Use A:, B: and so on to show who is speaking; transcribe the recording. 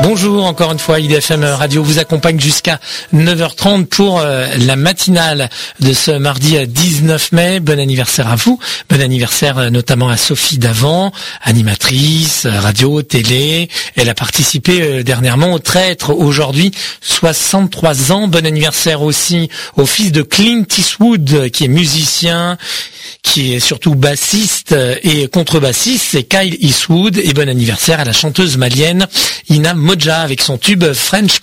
A: Bonjour, encore une fois, IDFM Radio vous accompagne jusqu'à 9h30 pour la matinale de ce mardi 19 mai. Bon anniversaire à vous, bon anniversaire notamment à Sophie Davant, animatrice, radio, télé. Elle a participé dernièrement au Traître, aujourd'hui 63 ans. Bon anniversaire aussi au fils de Clint Eastwood, qui est musicien, qui est surtout bassiste et contrebassiste, c'est Kyle Eastwood. Et bon anniversaire à la chanteuse malienne Ina Modja avec son tube French